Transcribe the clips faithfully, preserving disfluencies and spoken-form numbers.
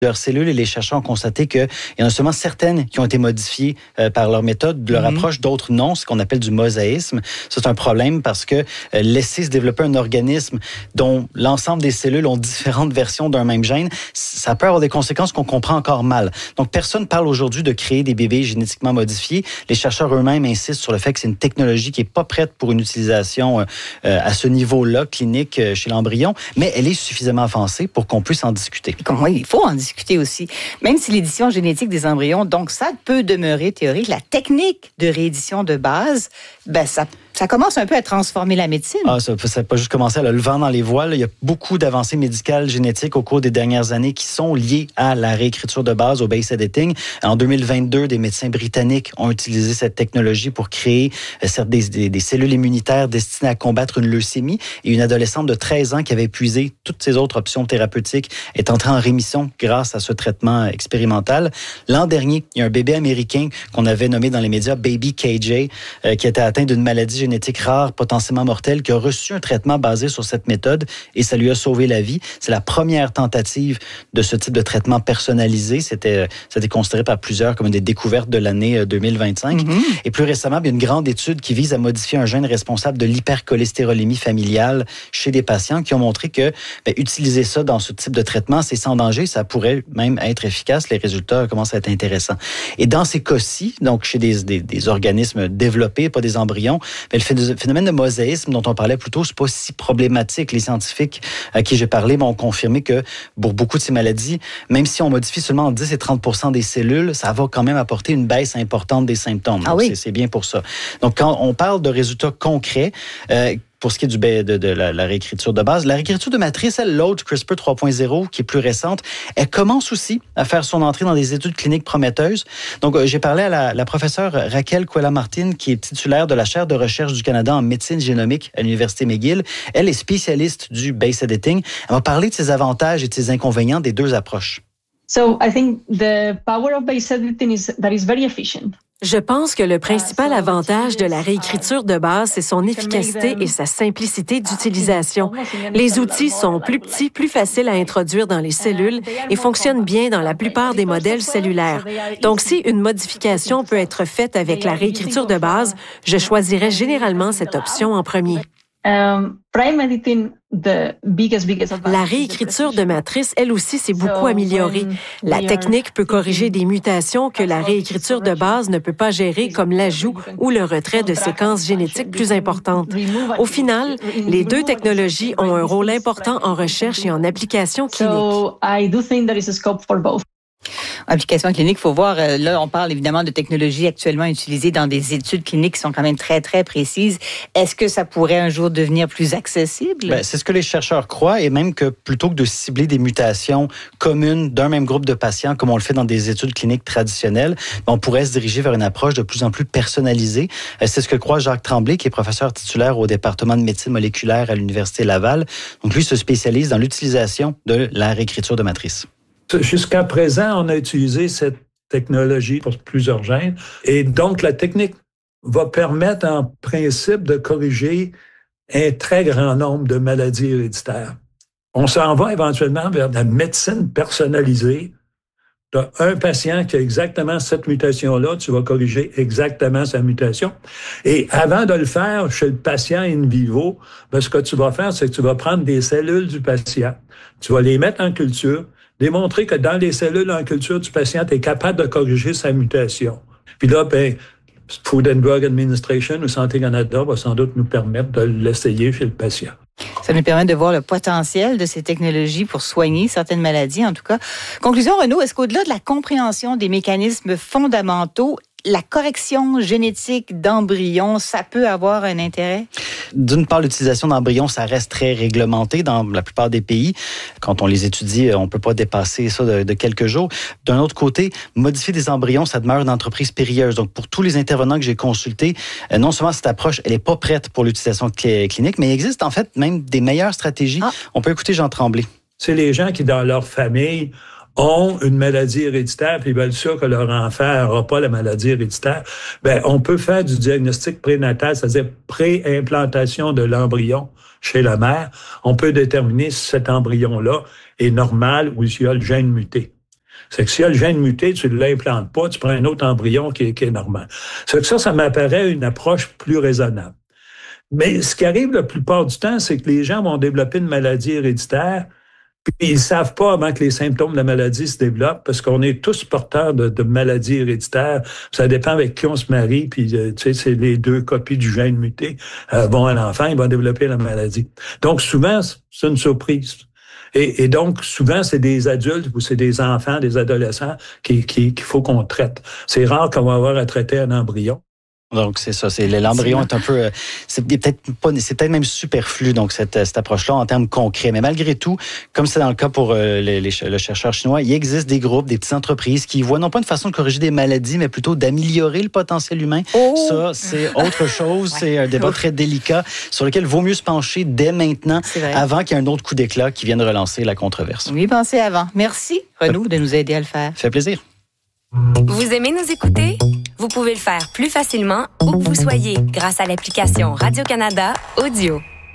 leurs cellules et les chercheurs ont constaté qu'il y en a seulement certaines qui ont été modifiées euh, par leur méthode, de leur mm-hmm. approche, d'autres non, ce qu'on appelle du mosaïsme. Ça, c'est un problème parce que euh, laisser se développer un organisme dont l'ensemble des cellules ont différentes versions d'un même gène, ça peut avoir des conséquences qu'on comprend encore mal. Donc, personne parle aujourd'hui de créer des bébés génétiquement modifiés. Les chercheurs eux-mêmes insistent sur le fait que c'est une technologie qui n'est pas prête pour une utilisation euh, à ce niveau-là, clinique, euh, chez l'embryon, mais elle est suffisamment avancée pour qu'on puisse en discuter. Oui, il faut en discuter. discuter aussi. Même si l'édition génétique des embryons, donc ça peut demeurer théorique, la technique de réédition de base, ben ça Ça commence un peu à transformer la médecine. Ah, ça n'a pas juste commencé à le vent dans les voiles. Il y a beaucoup d'avancées médicales génétiques au cours des dernières années qui sont liées à la réécriture de base, au base editing. En deux mille vingt-deux, des médecins britanniques ont utilisé cette technologie pour créer euh, des, des, des cellules immunitaires destinées à combattre une leucémie. Et une adolescente de treize ans qui avait épuisé toutes ses autres options thérapeutiques est entrée en rémission grâce à ce traitement expérimental. L'an dernier, il y a un bébé américain qu'on avait nommé dans les médias Baby K J euh, qui était atteint d'une maladie génétique rare, potentiellement mortelle, qui a reçu un traitement basé sur cette méthode et ça lui a sauvé la vie. C'est la première tentative de ce type de traitement personnalisé. C'était, c'était considéré par plusieurs comme une des découvertes de l'année deux mille vingt-cinq. Mm-hmm. Et plus récemment, il y a une grande étude qui vise à modifier un gène responsable de l'hypercholestérolémie familiale chez des patients qui ont montré que ben, utiliser ça dans ce type de traitement, c'est sans danger, ça pourrait même être efficace. Les résultats commencent à être intéressants. Et dans ces cas-ci, donc chez des, des, des organismes développés, pas des embryons, ben, le phénomène de mosaïsme dont on parlait plus tôt, c'est pas si problématique. Les scientifiques à qui j'ai parlé m'ont confirmé que pour beaucoup de ces maladies, même si on modifie seulement dix et trente pour cent des cellules, ça va quand même apporter une baisse importante des symptômes. Ah oui. c'est, c'est bien pour ça. Donc, quand on parle de résultats concrets, euh, pour ce qui est du, de, de la, la réécriture de base, la réécriture de matrice, elle, l'autre, CRISPR trois point zéro, qui est plus récente, elle commence aussi à faire son entrée dans des études cliniques prometteuses. Donc, euh, j'ai parlé à la, la professeure Raquel Cuella-Martin, qui est titulaire de la chaire de recherche du Canada en médecine génomique à l'Université McGill. Elle est spécialiste du base editing. Elle va parler de ses avantages et de ses inconvénients des deux approches. So, I think the power of base editing is that is very efficient. Je pense que le principal avantage de la réécriture de base, c'est son efficacité et sa simplicité d'utilisation. Les outils sont plus petits, plus faciles à introduire dans les cellules et fonctionnent bien dans la plupart des modèles cellulaires. Donc, si une modification peut être faite avec la réécriture de base, je choisirais généralement cette option en premier. Um, prime editing, the biggest, biggest La réécriture de matrice, elle aussi, s'est beaucoup améliorée. La technique peut corriger des mutations que la réécriture de base ne peut pas gérer, comme l'ajout ou le retrait de séquences génétiques plus importantes. Au final, les deux technologies ont un rôle important en recherche et en application clinique. So, I do think there is a scope for both. Application clinique, il faut voir, là, on parle évidemment de technologies actuellement utilisées dans des études cliniques qui sont quand même très, très précises. Est-ce que ça pourrait un jour devenir plus accessible? Ben, c'est ce que les chercheurs croient, et même que plutôt que de cibler des mutations communes d'un même groupe de patients, comme on le fait dans des études cliniques traditionnelles, on pourrait se diriger vers une approche de plus en plus personnalisée. C'est ce que croit Jacques Tremblay, qui est professeur titulaire au département de médecine moléculaire à l'Université Laval. Donc, lui se spécialise dans l'utilisation de la réécriture de matrice. Jusqu'à présent, on a utilisé cette technologie pour plusieurs gènes. Et donc, la technique va permettre, en principe, de corriger un très grand nombre de maladies héréditaires. On s'en va éventuellement vers la médecine personnalisée. Tu as un patient qui a exactement cette mutation-là, tu vas corriger exactement sa mutation. Et avant de le faire chez le patient in vivo, ben, ce que tu vas faire, c'est que tu vas prendre des cellules du patient, tu vas les mettre en culture, démontrer que dans les cellules en culture du patient, tu es capable de corriger sa mutation. Puis là, ben, Food and Drug Administration ou Santé Canada va sans doute nous permettre de l'essayer chez le patient. Ça nous permet de voir le potentiel de ces technologies pour soigner certaines maladies, en tout cas. Conclusion, Renaud, est-ce qu'au-delà de la compréhension des mécanismes fondamentaux, la correction génétique d'embryons, ça peut avoir un intérêt? D'une part, l'utilisation d'embryons, ça reste très réglementé dans la plupart des pays. Quand on les étudie, on ne peut pas dépasser ça de, de quelques jours. D'un autre côté, modifier des embryons, ça demeure une entreprise périlleuse. Donc, pour tous les intervenants que j'ai consultés, non seulement cette approche, elle n'est pas prête pour l'utilisation clinique, mais il existe en fait même des meilleures stratégies. Ah. On peut écouter Jean Tremblay. C'est les gens qui, dans leur famille, ont une maladie héréditaire, puis ils veulent sûr que leur enfant n'aura pas la maladie héréditaire, ben on peut faire du diagnostic prénatal, c'est-à-dire pré-implantation de l'embryon chez la mère. On peut déterminer si cet embryon-là est normal ou s'il y a le gène muté. C'est que s'il y a le gène muté, tu ne l'implantes pas, tu prends un autre embryon qui est, qui est normal. C'est que ça, ça m'apparaît une approche plus raisonnable. Mais ce qui arrive la plupart du temps, c'est que les gens vont développer une maladie héréditaire, puis ils ne savent pas avant que les symptômes de la maladie se développent, parce qu'on est tous porteurs de, de maladies héréditaires. Ça dépend avec qui on se marie, puis euh, tu sais, c'est les deux copies du gène muté euh, vont à l'enfant, il va développer la maladie. Donc souvent, c'est une surprise. Et, et donc, souvent, c'est des adultes ou c'est des enfants, des adolescents qui, qui, qu'il faut qu'on traite. C'est rare qu'on va avoir à traiter un embryon. Donc, c'est ça. C'est, l'embryon est un peu... C'est peut-être pas, c'est peut-être même superflu, donc, cette, cette approche-là, en termes concrets. Mais malgré tout, comme c'est dans le cas pour euh, les, les, le chercheur chinois, il existe des groupes, des petites entreprises qui voient non pas une façon de corriger des maladies, mais plutôt d'améliorer le potentiel humain. Oh! Ça, c'est autre chose. Ouais. C'est un débat très délicat sur lequel il vaut mieux se pencher dès maintenant, avant qu'il y ait un autre coup d'éclat qui vienne relancer la controverse. Oui, pensez avant. Merci, Renaud, de nous aider à le faire. Ça fait plaisir. Vous aimez nous écouter? Vous pouvez le faire plus facilement où que vous soyez grâce à l'application Radio-Canada Audio.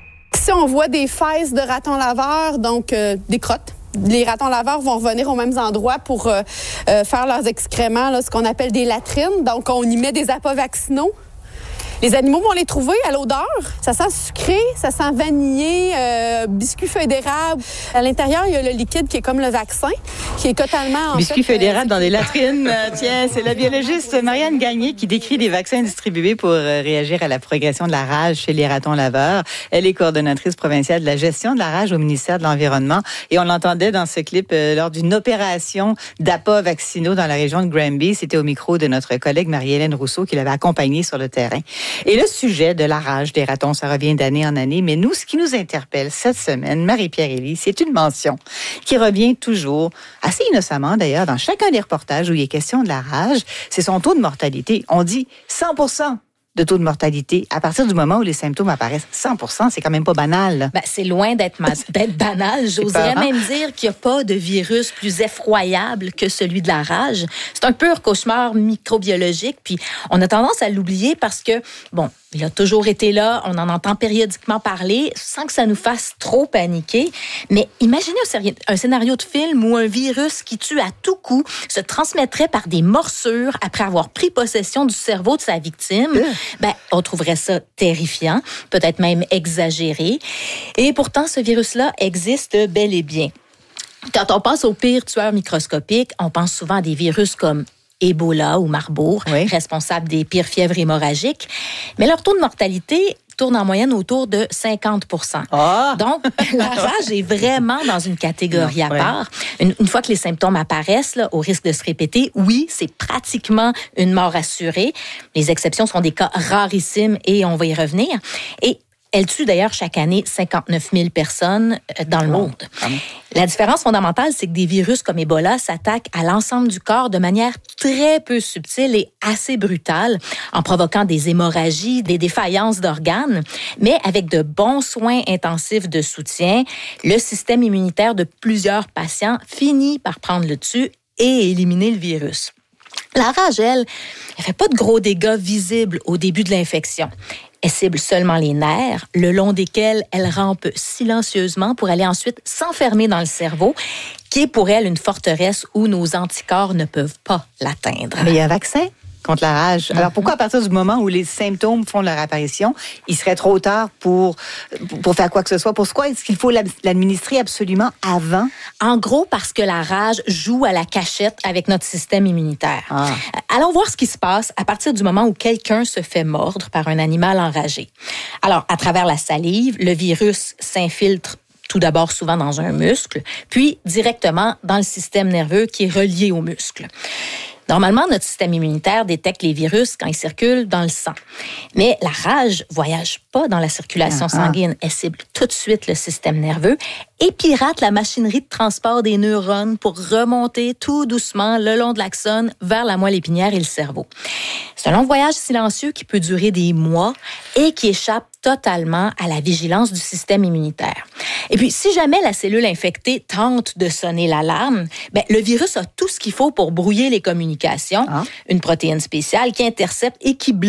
Si on voit des fesses de ratons laveurs, donc euh, des crottes, les ratons laveurs vont revenir aux mêmes endroits pour euh, euh, faire leurs excréments, là, ce qu'on appelle des latrines. Donc, on y met des appâts vaccinaux. Les animaux vont les trouver à l'odeur. Ça sent sucré, ça sent vanillé, euh, biscuit feuille d'érable. À l'intérieur, il y a le liquide qui est comme le vaccin, qui est totalement... En biscuit fait, feuille d'érable dans des latrines. Tiens, c'est la biologiste Marianne Gagné qui décrit les vaccins distribués pour réagir à la progression de la rage chez les ratons laveurs. Elle est coordonnatrice provinciale de la gestion de la rage au ministère de l'Environnement. Et on l'entendait dans ce clip euh, lors d'une opération d'appâts vaccinaux dans la région de Granby. C'était au micro de notre collègue Marie-Hélène Rousseau qui l'avait accompagnée sur le terrain. Et le sujet de la rage des ratons, ça revient d'année en année. Mais nous, ce qui nous interpelle cette semaine, Marie-Pierre Élie, c'est une mention qui revient toujours, assez innocemment d'ailleurs, dans chacun des reportages où il est question de la rage. C'est son taux de mortalité. On dit cent pour cent de taux de mortalité à partir du moment où les symptômes apparaissent. cent pour cent, c'est quand même pas banal. Ben, c'est loin d'être, ma- d'être banal. J'oserais même dire qu'il n'y a pas de virus plus effroyable que celui de la rage. C'est un pur cauchemar microbiologique, puis on a tendance à l'oublier parce que, bon, il a toujours été là, on en entend périodiquement parler, sans que ça nous fasse trop paniquer. Mais imaginez un scénario de film où un virus qui tue à tout coup se transmettrait par des morsures après avoir pris possession du cerveau de sa victime. Mmh. Ben, on trouverait ça terrifiant, peut-être même exagéré. Et pourtant, ce virus-là existe bel et bien. Quand on pense aux pires tueurs microscopiques, on pense souvent à des virus comme Ebola ou Marburg, oui. responsables des pires fièvres hémorragiques. Mais leur taux de mortalité tourne en moyenne autour de cinquante pour cent. Oh! Donc, la rage est vraiment dans une catégorie non, à part. Ouais. Une, une fois que les symptômes apparaissent, là, au risque de se répéter, oui, c'est pratiquement une mort assurée. Les exceptions sont des cas rarissimes et on va y revenir. Et elle tue d'ailleurs chaque année cinquante-neuf mille personnes dans le oh, monde. Pardon. La différence fondamentale, c'est que des virus comme Ebola s'attaquent à l'ensemble du corps de manière très peu subtile et assez brutale, en provoquant des hémorragies, des défaillances d'organes. Mais avec de bons soins intensifs de soutien, le système immunitaire de plusieurs patients finit par prendre le dessus et éliminer le virus. La rage, elle, elle fait pas de gros dégâts visibles au début de l'infection. Elle cible seulement les nerfs, le long desquels elle rampe silencieusement pour aller ensuite s'enfermer dans le cerveau, qui est pour elle une forteresse où nos anticorps ne peuvent pas l'atteindre. Mais il y a un vaccin contre la rage. Alors pourquoi à partir du moment où les symptômes font leur apparition, il serait trop tard pour, pour faire quoi que ce soit? Pourquoi est-ce qu'il faut l'administrer absolument avant? En gros, parce que la rage joue à la cachette avec notre système immunitaire. Ah. Allons voir ce qui se passe à partir du moment où quelqu'un se fait mordre par un animal enragé. Alors, à travers la salive, le virus s'infiltre tout d'abord souvent dans un muscle, puis directement dans le système nerveux qui est relié au muscle. Normalement, notre système immunitaire détecte les virus quand ils circulent dans le sang. Mais la rage voyage pas dans la circulation uh-huh. sanguine. Elle cible tout de suite le système nerveux et pirate la machinerie de transport des neurones pour remonter tout doucement le long de l'axone vers la moelle épinière et le cerveau. C'est un long voyage silencieux qui peut durer des mois et qui échappe totalement à la vigilance du système immunitaire. Et puis, si jamais la cellule infectée tente de sonner l'alarme, ben, le virus a tout ce qu'il faut pour brouiller les communications. Ah. Une protéine spéciale qui intercepte et qui bloque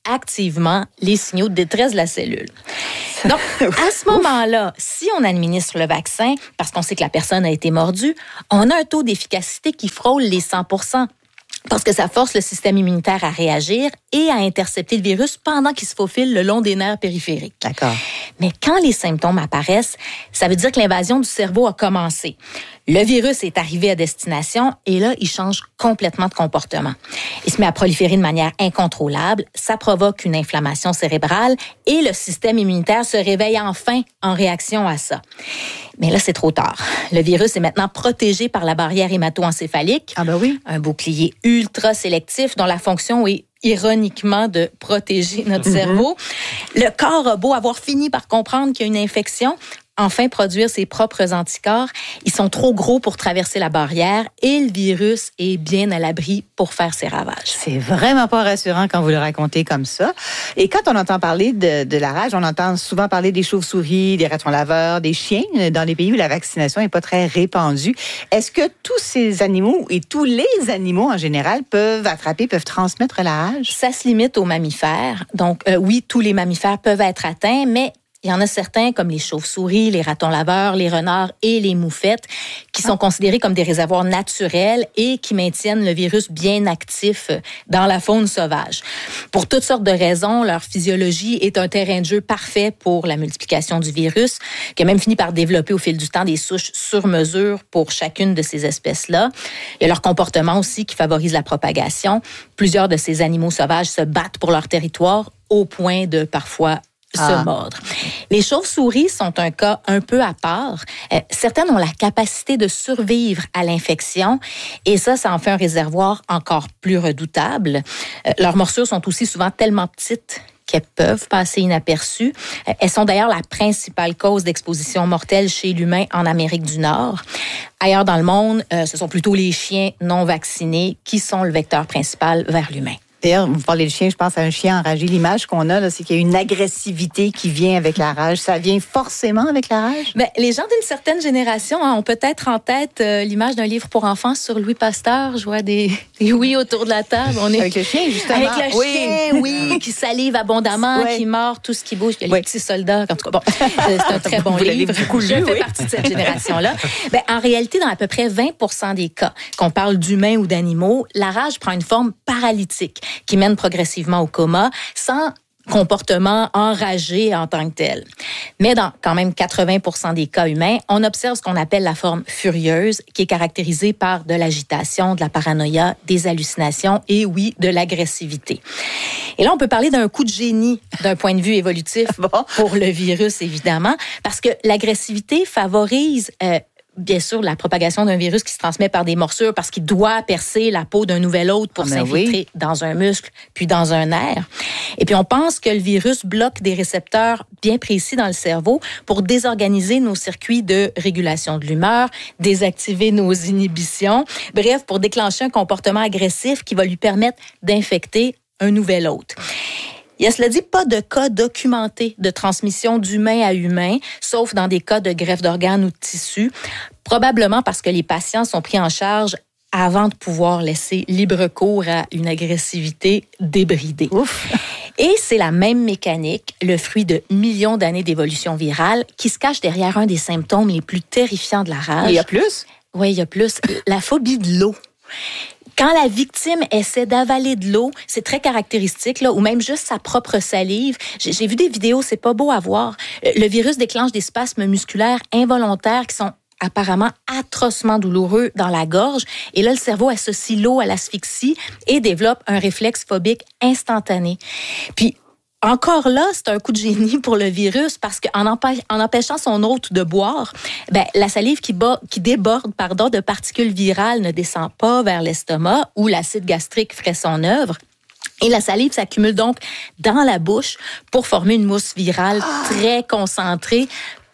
activement les signaux de détresse de la cellule. Donc, à ce moment-là, si on administre le vaccin, parce qu'on sait que la personne a été mordue, on a un taux d'efficacité qui frôle les cent pour cent. Parce que ça force le système immunitaire à réagir et à intercepter le virus pendant qu'il se faufile le long des nerfs périphériques. D'accord. Mais quand les symptômes apparaissent, ça veut dire que l'invasion du cerveau a commencé. Le virus est arrivé à destination et là, il change complètement de comportement. Il se met à proliférer de manière incontrôlable, ça provoque une inflammation cérébrale et le système immunitaire se réveille enfin en réaction à ça. Mais là, c'est trop tard. Le virus est maintenant protégé par la barrière hémato-encéphalique. Ah ben oui. Un bouclier ultra sélectif dont la fonction est ironiquement de protéger notre mm-hmm. cerveau. Le corps a beau avoir fini par comprendre qu'il y a une infection, enfin produire ses propres anticorps. Ils sont trop gros pour traverser la barrière et le virus est bien à l'abri pour faire ses ravages. C'est vraiment pas rassurant quand vous le racontez comme ça. Et quand on entend parler de, de la rage, on entend souvent parler des chauves-souris, des ratons laveurs, des chiens, dans les pays où la vaccination n'est pas très répandue. Est-ce que tous ces animaux et tous les animaux en général peuvent attraper, peuvent transmettre la rage? Ça se limite aux mammifères. Donc, euh, oui, tous les mammifères peuvent être atteints, mais il y en a certains, comme les chauves-souris, les ratons laveurs, les renards et les moufettes, qui sont considérés comme des réservoirs naturels et qui maintiennent le virus bien actif dans la faune sauvage. Pour toutes sortes de raisons, leur physiologie est un terrain de jeu parfait pour la multiplication du virus, qui a même fini par développer au fil du temps des souches sur mesure pour chacune de ces espèces-là. Il y a leur comportement aussi qui favorise la propagation. Plusieurs de ces animaux sauvages se battent pour leur territoire au point de parfois se ah. mordre. Les chauves-souris sont un cas un peu à part. Euh, certaines ont la capacité de survivre à l'infection et ça, ça en fait un réservoir encore plus redoutable. Euh, leurs morsures sont aussi souvent tellement petites qu'elles peuvent passer inaperçues. Euh, elles sont d'ailleurs la principale cause d'exposition mortelle chez l'humain en Amérique du Nord. Ailleurs dans le monde, euh, ce sont plutôt les chiens non vaccinés qui sont le vecteur principal vers l'humain. D'ailleurs, vous parlez de chien, je pense à un chien enragé. L'image qu'on a, là, c'est qu'il y a une agressivité qui vient avec la rage. Ça vient forcément avec la rage? Bien, les gens d'une certaine génération hein, ont peut-être en tête euh, l'image d'un livre pour enfants sur Louis Pasteur. Je vois des, des oui autour de la table. On est... Avec le chien, justement. Avec le oui. chien, oui, qui salive abondamment, oui. qui mord tout ce qui bouge. Il y a oui. les petits soldats. En tout cas, bon, c'est un très bon vous livre. Beaucoup lu, Je fais oui. partie de cette génération-là. Bien, en réalité, dans à peu près vingt pour cent des cas, qu'on parle d'humains ou d'animaux, la rage prend une forme paralytique qui mène progressivement au coma, sans comportement enragé en tant que tel. Mais dans quand même quatre-vingts pour cent des cas humains, on observe ce qu'on appelle la forme furieuse, qui est caractérisée par de l'agitation, de la paranoïa, des hallucinations et, oui, de l'agressivité. Et là, on peut parler d'un coup de génie d'un point de vue évolutif bon. pour le virus, évidemment, parce que l'agressivité favorise... Euh, bien sûr, la propagation d'un virus qui se transmet par des morsures parce qu'il doit percer la peau d'un nouvel hôte pour ah s'infiltrer oui. dans un muscle, puis dans un nerf. Et puis, on pense que le virus bloque des récepteurs bien précis dans le cerveau pour désorganiser nos circuits de régulation de l'humeur, désactiver nos inhibitions, bref, pour déclencher un comportement agressif qui va lui permettre d'infecter un nouvel hôte. Il y a, cela dit, pas de cas documentés de transmission d'humain à humain, sauf dans des cas de greffe d'organes ou de tissus, probablement parce que les patients sont pris en charge avant de pouvoir laisser libre cours à une agressivité débridée. Ouf. Et c'est la même mécanique, le fruit de millions d'années d'évolution virale, qui se cache derrière un des symptômes les plus terrifiants de la rage. Il y a plus? Oui, il y a plus. La phobie de l'eau. Quand la victime essaie d'avaler de l'eau, c'est très caractéristique, là, ou même juste sa propre salive. J'ai, j'ai vu des vidéos, c'est pas beau à voir. Le virus déclenche des spasmes musculaires involontaires qui sont apparemment atrocement douloureux dans la gorge. Et là, le cerveau associe l'eau à l'asphyxie et développe un réflexe phobique instantané. Puis, encore là, c'est un coup de génie pour le virus parce qu'en empêch, en empêchant son hôte de boire, ben, la salive qui, bat, qui déborde pardon, de particules virales ne descend pas vers l'estomac où l'acide gastrique ferait son œuvre. Et la salive s'accumule donc dans la bouche pour former une mousse virale ah. très concentrée, prête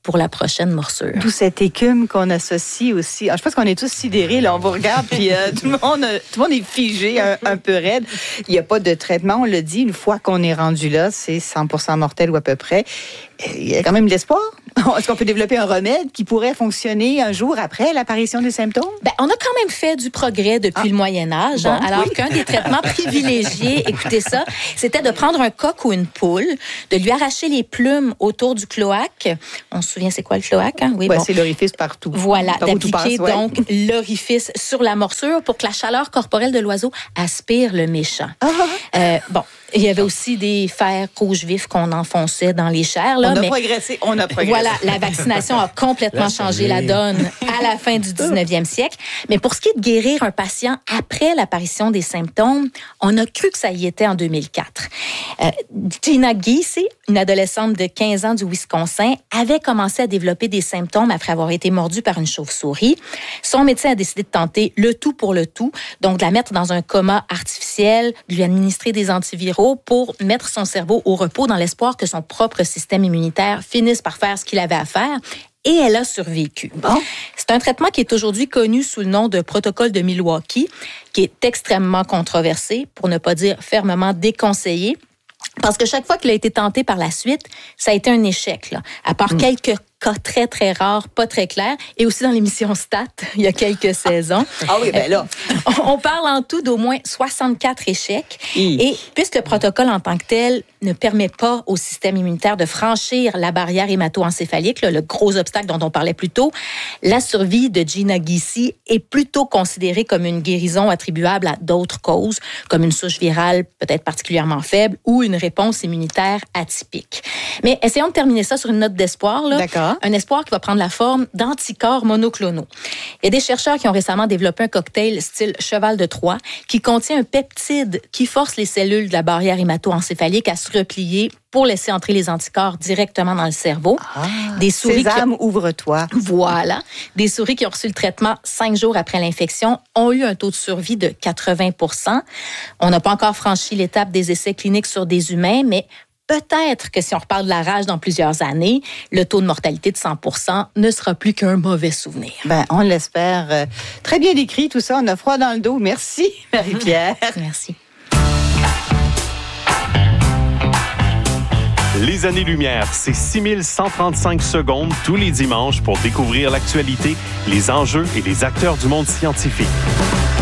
pour la prochaine morsure. D'où cette écume qu'on associe aussi. Alors, je pense qu'on est tous sidérés. Là, on vous regarde, puis euh, tout, le monde, tout le monde est figé, un, un peu raide. Il n'y a pas de traitement, on le dit. Une fois qu'on est rendu là, c'est cent pour cent mortel ou à peu près. Il y a quand même de l'espoir. Est-ce qu'on peut développer un remède qui pourrait fonctionner un jour après l'apparition des symptômes? Ben, on a quand même fait du progrès depuis ah. le Moyen Âge. Bon, hein, alors oui. qu'un des traitements privilégiés, écoutez ça, c'était de prendre un coq ou une poule, de lui arracher les plumes autour du cloaque. On se souvient, c'est quoi le cloaque? Hein? Oui, ouais, bon. C'est l'orifice partout. Voilà, Par d'appliquer ouais. donc l'orifice sur la morsure pour que la chaleur corporelle de l'oiseau aspire le méchant. Ah. Euh, bon. Il y avait aussi des fers rouges vifs qu'on enfonçait dans les chairs. Là, on a mais progressé, on a progressé. Voilà, la vaccination a complètement changé la donne à la fin du dix-neuvième siècle. Mais pour ce qui est de guérir un patient après l'apparition des symptômes, on a cru que ça y était en deux mille quatre. Euh, Gina Giese, une adolescente de quinze ans du Wisconsin, avait commencé à développer des symptômes après avoir été mordue par une chauve-souris. Son médecin a décidé de tenter le tout pour le tout, donc de la mettre dans un coma artificiel, de lui administrer des antiviraux pour mettre son cerveau au repos dans l'espoir que son propre système immunitaire finisse par faire ce qu'il avait à faire. Et elle a survécu. Bon. C'est un traitement qui est aujourd'hui connu sous le nom de protocole de Milwaukee, qui est extrêmement controversé, pour ne pas dire fermement déconseillé. Parce que chaque fois qu'il a été tenté par la suite, ça a été un échec, là. À part mmh. quelques cas très, très rares, pas très clairs, et aussi dans l'émission Stat, il y a quelques saisons. Ah oui, ben là. On parle en tout d'au moins soixante-quatre échecs. Mmh. Et puisque le protocole en tant que tel ne permet pas au système immunitaire de franchir la barrière hémato-encéphalique, là, le gros obstacle dont on parlait plus tôt, la survie de Gina Giese est plutôt considérée comme une guérison attribuable à d'autres causes, comme une souche virale peut-être particulièrement faible ou une réponse immunitaire atypique. Mais essayons de terminer ça sur une note d'espoir, là. D'accord. Un espoir qui va prendre la forme d'anticorps monoclonaux. Il y a des chercheurs qui ont récemment développé un cocktail style cheval de Troie qui contient un peptide qui force les cellules de la barrière hémato-encéphalique à se replier pour laisser entrer les anticorps directement dans le cerveau. Ah, des souris Sésame, qui... ouvre-toi. Voilà. Des souris qui ont reçu le traitement cinq jours après l'infection ont eu un taux de survie de quatre-vingts pour cent. On n'a pas encore franchi l'étape des essais cliniques sur des humains, mais peut-être que si on reparle de la rage dans plusieurs années, le taux de mortalité de cent pour cent ne sera plus qu'un mauvais souvenir. Ben, on l'espère. Euh, très bien décrit tout ça. On a froid dans le dos. Merci, Marie-Pierre. Merci. Les années-lumière, c'est six mille cent trente-cinq secondes tous les dimanches pour découvrir l'actualité, les enjeux et les acteurs du monde scientifique.